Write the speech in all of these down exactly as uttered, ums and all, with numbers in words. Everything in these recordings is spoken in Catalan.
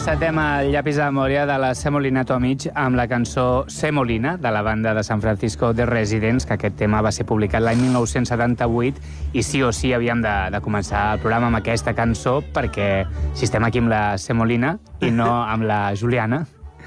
Encetem el llapis de memòria de la Semolina Tomic amb la cançó Semolina, de la banda de San Francisco The Residents, que aquest tema va ser publicat l'any mil nou-cents setanta-vuit, i sí o sí havíem de, de començar el programa amb aquesta cançó, perquè si estem aquí amb la Semolina i no amb la Juliana,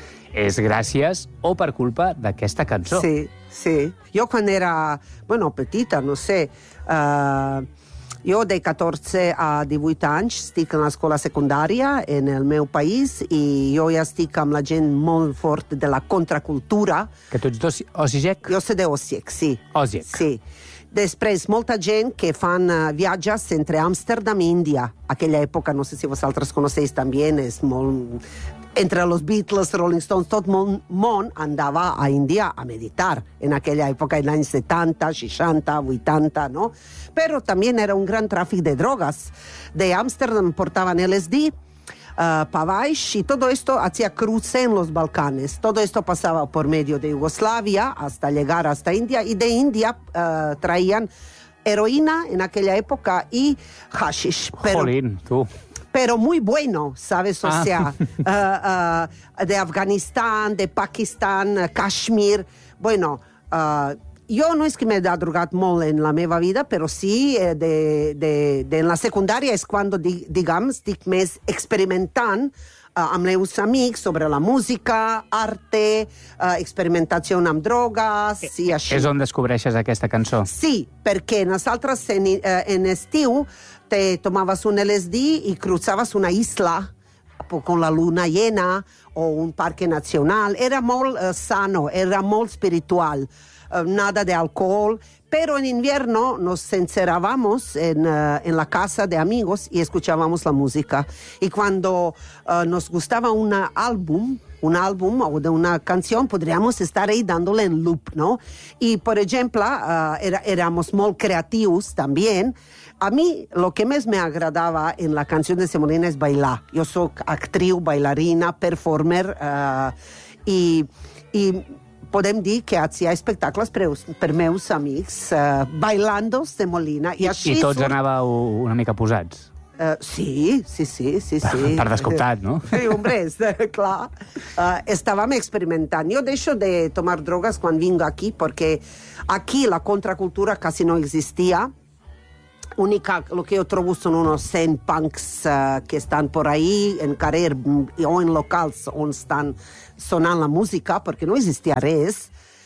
és gràcies o per culpa d'aquesta cançó. Sí, sí. Jo quan era, bueno, petita, no sé... Uh... Jo de catorze a divuit anys estic en l'escola secundària en el meu país i jo ja estic amb la gent molt fort de la contracultura. Que tu ets d'Osijek? Jo sé d'Osijek, sí. Osijek. Sí. Després, molta gent que fan uh, viatges entre Amsterdam i Índia. Aquella època, no sé si vosaltres coneixeu també, és molt... Entre los Beatles, Rolling Stones, tot el món andava a Índia a meditar. En aquella època, en anys setanta, seixanta, vuitanta, no? Però també era un gran tràfic de drogas. De Amsterdam portaven L S D, uh, pa baix, y todo esto hacía cruce en los Balcanes. Todo esto pasaba por medio de Yugoslavia hasta llegar hasta India, y de India uh, traían heroína en aquella época y hashish. Pero... Jolín, tú... pero muy bueno, ¿sabes? O ah. sea, uh, uh, de Afganistán, de Pakistán, uh, Kashmir. Bueno, uh, jo no és que m'he drogat molt en la meva vida, però sí, eh, de, de, de, en la secundària és quan, di, diguem, estic més experimentant uh, amb els amics sobre la música, arte, uh, experimentació amb drogues i així. És on descobreixes aquesta cançó? Sí, perquè nosaltres en, uh, en estiu te tomabas un L S D y cruzabas una isla con la luna llena o un parque nacional. Era molt uh, sano, era molt espiritual, uh, nada de alcohol. Pero en invierno nos encerrábamos en, uh, en la casa de amigos y escuchábamos la música. Y cuando uh, nos gustaba un álbum, un álbum o de una canción, podríamos estar ahí dándole en loop, ¿no? Y, por ejemplo, uh, era, éramos muy creativos también. A mí, lo que més me agradava en la canció de Semolina és bailar. Jo soc actriu, bailarina, performer, uh, i, i podem dir que hacía espectacles per, per meus amics, uh, bailando Semolina. I, I, així i tots surt... anàveu una mica posats? Uh, sí, sí, sí, sí, sí. Per descomptat, no? Sí, hombre, és, clar. Uh, estàvem experimentant. Jo deixo de tomar drogas quan vinc aquí, perquè aquí la contracultura quasi no existia. Única, lo que yo trobo son unos cent punks uh, que están por ahí en carrer o en locals on estan sonant la música, perquè no existia res.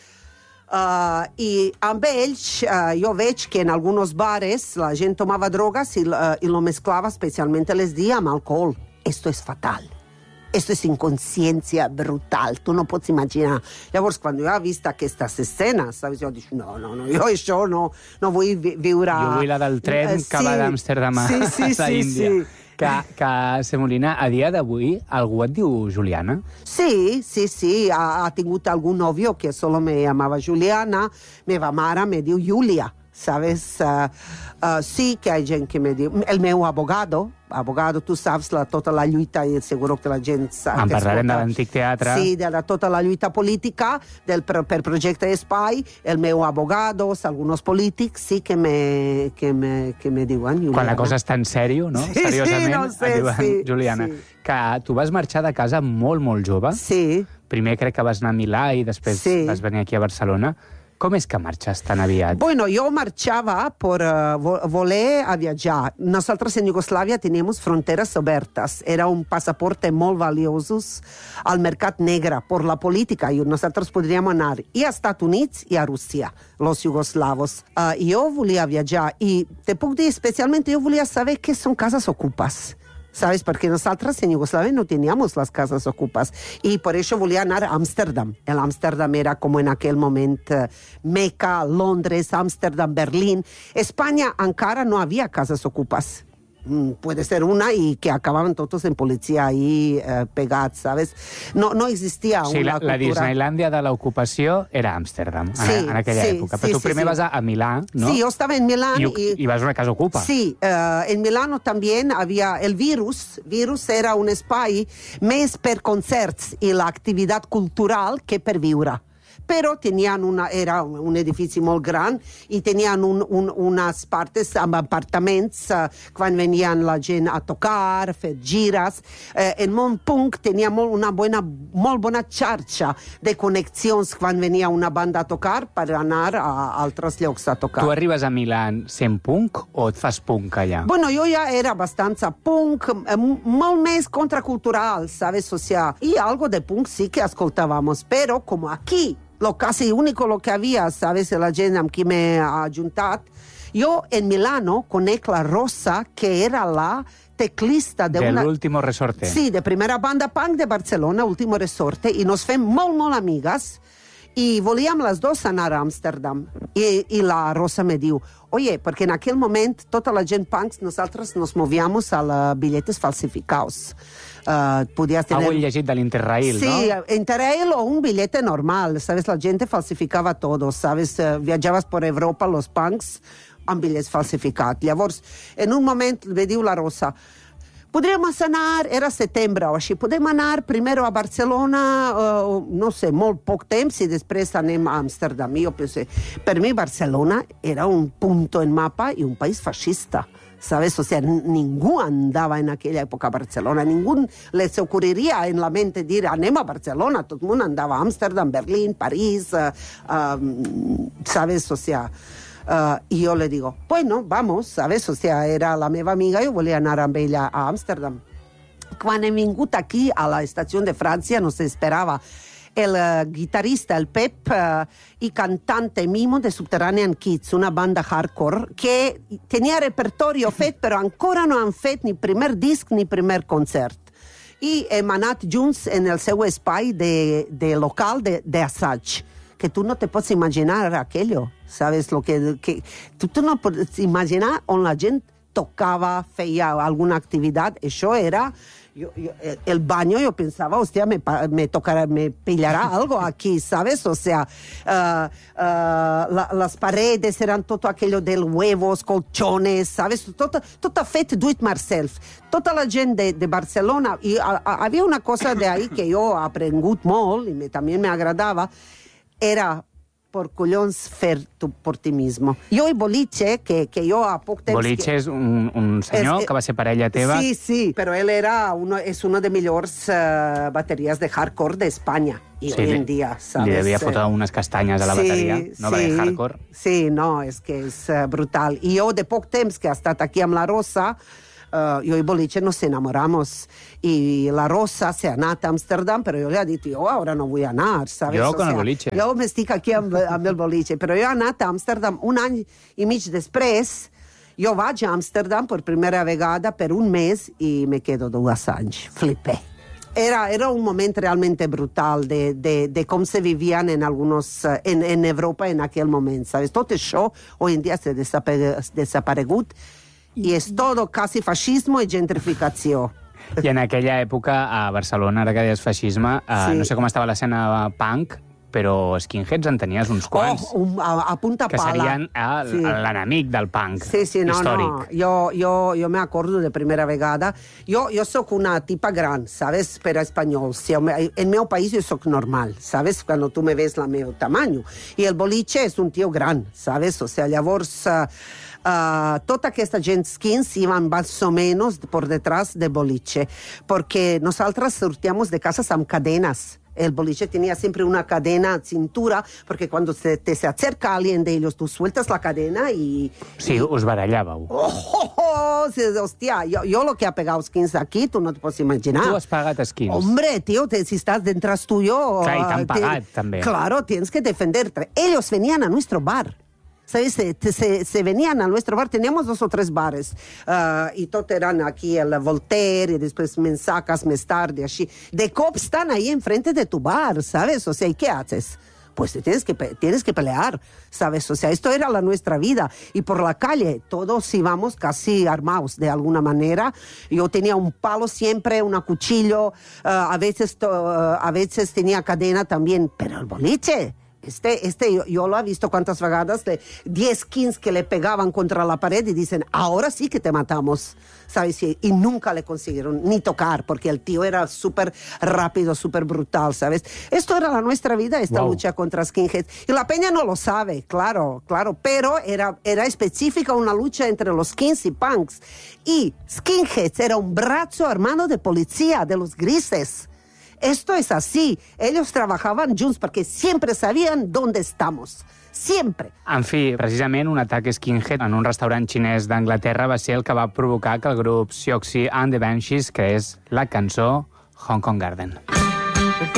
Uh, I amb ells uh, jo veig que en alguns bares la gent tomava drogas i, uh, i lo mezclava especialment L S D amb alcohol. Esto es fatal. Esto es inconsciencia brutal, tu no pots imaginar. Llavors, quan jo he vist aquestes escenes, saps? Jo dic, no, no, no, jo això no, no vull vi viure... Jo vull la del tren uh, que sí, va d'Amsterdam a, sí, sí, a l'Índia. Sí, sí. Que, que, Semolina, a dia d'avui, algú et diu Juliana? Sí, sí, sí, ha, ha tingut algun novio que solo me llamava Juliana, meva mare me diu Julia, ¿sabes? Uh, uh, sí que hay gent que me diu... El meu abogado, abogado, tu saps la, tota la lluita, i seguro que la gent... En parlarem de l'antic teatre. Sí, de la, tota la lluita política del, per, per projecte Espai, el meu abogado, alguns polítics, sí que me, que me, que me diuen Juliana. Quan la cosa està en sèrio, no? Sí, Seriosament, sí, no sé, et diuen sí, Juliana. Sí. Que tu vas marxar de casa molt, molt jove. Sí. Primer crec que vas anar a Milà i després sí. vas venir aquí a Barcelona. Com és que marxes tan aviat? Bueno, jo marxava per uh, voler a viatjar. Nosaltres en Iugoslàvia teníem fronteres obertes. Era un passaporte molt valiosos al mercat negre per la política. I nosaltres podríem anar i a Estats Units i a Rússia, los iugoslavos. Uh, jo volia viatjar i te puc dir especialment, jo volia saber què són cases ocupes. ¿Sabes? Porque nosotros en Yugoslavia no teníamos las casas ocupas. Y por eso volía anar a Amsterdam. El Amsterdam era como en aquel momento uh, Meca, Londres, Amsterdam, Berlín. España encara no había casas ocupas. Mm, puede ser una y que acababan todos en policía ahí uh, pegados, ¿sabes? No, no existía sí, una la, cultura... la Disneylandia de l'ocupació era Amsterdam, sí, en, en aquella sí, època. Però sí, tu primer sí, vas a, a Milà, ¿no? Sí, yo estaba en Milán. I, y, y vas a una casa ocupa. Sí, uh, en Milano también había el Virus. Virus era un espai més per concerts i l'activitat cultural que per viure. però tenien una, era un edifici molt gran i tenien un, un, unes partes amb apartaments eh, quan venien la gent a tocar, fer gires. Eh, el món punk tenia molt, una bona, molt bona xarxa de connexions quan venia una banda a tocar per anar a altres llocs a tocar. Tu arribes a Milán sent punk o et fas punk allà? Bueno, yo ya era bastante punk, eh, molt més contracultural, ¿sabes? O sea, y algo de punk sí que escoltábamos, pero como aquí, lo casi único lo que había, ¿sabes? La gent amb qui m'he ajuntat, jo en Milano conec la Rosa, que era la teclista de, de una... l'Último Resorte. Sí, de primera banda punk de Barcelona, Último Resorte, i nos fem molt, molt amigues, i volíem les dos anar a Amsterdam. I, i la Rosa me diu, oye, perquè en aquell moment tota la gent punks, nosaltres nos movíamos a la billetes falsificados. Uh, podías tener... Algo llegit de l'Interrail, sí, ¿no? Sí, Interrail o un billete normal, ¿sabes? La gente falsificava todo, ¿sabes? Uh, viatjaves por Europa, los punks, amb bitllets falsificats. Llavors, en un moment me diu la Rosa, podríem anar, era setembre o així, podem anar primer a Barcelona, uh, no sé, molt poc temps, i després anem a Amsterdam. I jo pensé, per mi Barcelona era un punto en mapa i un país fascista. ¿Sabes? O sea, ningú andava en aquella època a Barcelona, ningú les ocurriria en la mente dir anem a Barcelona, tot el món andava a Amsterdam, Berlín, París, uh, uh, ¿sabes? O sea, uh, y yo le digo, bueno, vamos, ¿sabes? O sea, era la meva amiga, jo volia anar amb ella a Amsterdam. Quan hem vingut aquí a la estació de França, nos esperava el uh, guitarrista, el Pep, uh, y cantante Mimo de Subterranean Kids, una banda hardcore, que tenia repertorio fet, però ancora no han fet ni primer disc ni primer concert. I hem anat junts en el seu espai de, de local d'assaig, que tu no te pots imaginar aquello, ¿sabes? Lo que, que, tu, tu no pots imaginar on la gent tocava, feia alguna activitat. Això era... Yo, yo, el baño, yo pensaba, hostia, me, me tocará, me pillará algo aquí, ¿sabes? O sea, uh, uh, la, las paredes eran todo aquello del huevos, colchones, ¿sabes? Todo, todo fet do it myself. Tota la gent de, de Barcelona, i a, a, havia una cosa de ahí que jo he aprengut molt, i me, també m'agradava, era... por collons fer tu por ti mismo. Jo i Boliche, que, que jo a poc temps... Boliche que... és un, un senyor es, que va ser parella teva. Sí, sí, però ell era uno, és una de millors uh, bateries de hardcore d'Espanya. I sí, hoy en dia, ¿sabes? Li devia fotre unes castanyes a la sí, bateria, nova sí, de hardcore. Sí, no, és que és uh, brutal. I jo, de poc temps que ha estat aquí amb la Rosa, Uh, yo y Boliche nos enamoramos y la Rosa se ha anat a Amsterdam, pero yo le he dit, yo ahora no voy a anar, ¿sabes? Jo o con sea, el Boliche. Jo m'estic aquí amb, amb el Boliche, però jo he anat a Amsterdam un any i mig després. Jo vaig a Amsterdam per primera vegada per un mes i me quedo dos anys. Flipé. Era, era un moment realmente brutal de, de, de com se vivían en algunos, en, en Europa en aquell moment, ¿sabes? Tot això hoy en dia s'ha desaparegut i és tot quasi feixisme i gentrificació. I en aquella època, a Barcelona, ara que deies feixisme, eh, Sí. no sé com estava l'escena punk, però skinheads en tenies uns quants. Oh, un, a, a punta que pala. serien el- Sí. l'enemic del punk Sí, sí, no, històric. no. Jo, jo, jo me acordo de primera vegada. Jo, jo sóc una tipa gran, ¿sabes? Per a espanyols. Si en el meu país jo sóc normal, ¿sabes? Cuando tu me ves la meu tamaño. I el Boliche és un tio gran, ¿sabes? O sea, llavors... Uh, Uh, tota aquesta gent skins iban más o menos por detrás de Boliche, porque nosotras sortíamos de casas amb cadenas. El Boliche tenía siempre una cadena cintura, porque cuando se, te se acerca alguien de ellos, tú sueltas la cadena y... Sí, us barallàveu. ¡Oh, oh, oh! Sí, hostia, yo, yo lo que ha pegado skins aquí, tú no te puedes imaginar. Tu has pagat skins. Hombre, tío, te, si estás detrás tuyo... Clar, i t'han uh, pagat, també. Claro, tienes que defenderte. Ellos venían a nuestro bar. ¿Sabes? Se, se, se venían a nuestro bar, teníamos dos o tres bares, uh, y todos eran aquí el Voltaire, y después Mensacas, más tarde, así. De cop están ahí enfrente de tu bar, ¿sabes? O sea, ¿y qué haces? Pues te tienes que, tienes que pelear, ¿sabes? O sea, esto era la nuestra vida. Y por la calle todos íbamos casi armados de alguna manera. Yo tenía un palo siempre, un cuchillo, uh, a, veces, uh, a veces tenía cadena también. Pero el Boliche Este, este yo, yo lo he visto cuántas vagadas de diez, quince que le pegaban contra la pared y dicen, ahora sí que te matamos, ¿sabes? Y, y nunca le consiguieron ni tocar, porque el tío era súper rápido, súper brutal, ¿sabes? Esto era la nuestra vida, esta wow. lucha contra skinheads. Y la peña no lo sabe, claro, claro, pero era, era específica una lucha entre los skins y punks. Y skinheads era un brazo armado de policía, de los grises. Esto es así. Ellos trabajaven junts perquè sempre sabien d'on estamos. Sempre. En fi, precisament un atac skinhead en un restaurant xinès d'Anglaterra va ser el que va provocar que el grup Siouxsie and the Banshees creés la cançó Hong Kong Garden.